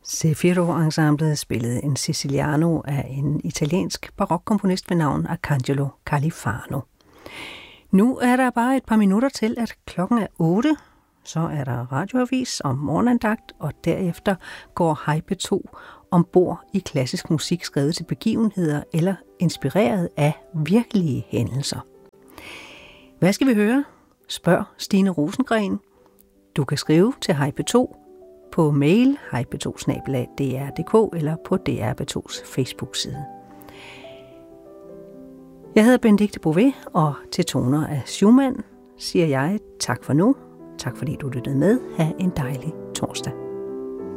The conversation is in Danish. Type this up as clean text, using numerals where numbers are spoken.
Zefiro-ensemblet spillede en Siciliano af en italiensk barokkomponist ved navn Arcangelo Califano. Nu er der bare et par minutter til, at klokken er 8. Så er der radioavis om morgenandagt, og derefter går Hej P2 ombord i klassisk musik skrevet til begivenheder eller inspireret af virkelige hændelser. Hvad skal vi høre? Spørg Stine Rosengren. Du kan skrive til Hej P2 på mail hejp2@dr.dk eller på DR P2's Facebook-side. Jeg hedder Benedikte Bové, og til toner af Schumann siger jeg tak for nu. Tak fordi du lyttede med. Ha' en dejlig torsdag.